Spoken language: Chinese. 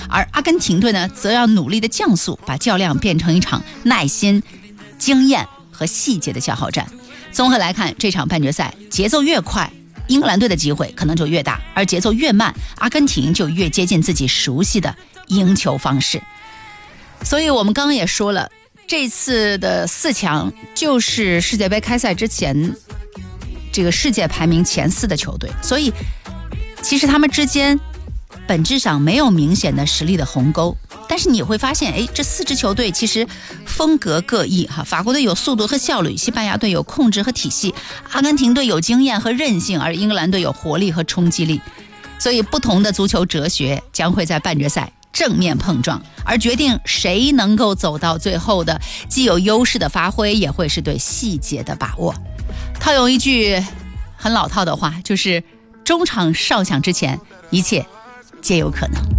而阿根廷队呢，则要努力的降速，把较量变成一场耐心、经验和细节的消耗战。综合来看，这场半决赛节奏越快，英格兰队的机会可能就越大，而节奏越慢，阿根廷就越接近自己熟悉的赢球方式。所以我们刚刚也说了，这次的4强就是世界杯开赛之前这个世界排名前4的球队，所以其实他们之间本质上没有明显的实力的鸿沟。但是你会发现，这4支球队其实风格各异哈。法国队有速度和效率，西班牙队有控制和体系，阿根廷队有经验和韧性，而英格兰队有活力和冲击力。所以不同的足球哲学将会在半决赛正面碰撞，而决定谁能够走到最后的，既有优势的发挥，也会是对细节的把握。套用一句很老套的话，就是中场哨响之前，一切皆有可能。